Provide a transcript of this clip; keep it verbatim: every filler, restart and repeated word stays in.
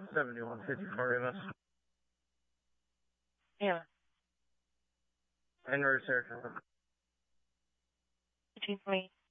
seventy-one fifty-four M S. Yeah. Inverse air traffic. Between twenty.